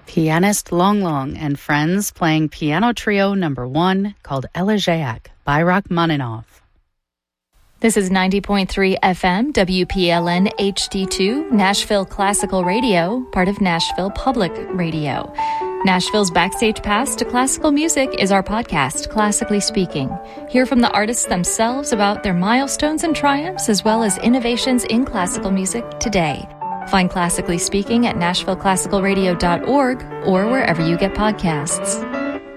Pianist Long Long and Friends playing Piano Trio No. 1 called Elegiac by Rachmaninoff. This is 90.3 FM, WPLN HD2, Nashville Classical Radio, part of Nashville Public Radio. Nashville's Backstage Pass to Classical Music is our podcast, Classically Speaking. Hear from the artists themselves about their milestones and triumphs, as well as innovations in classical music today. Find Classically Speaking at NashvilleClassicalRadio.org or wherever you get podcasts.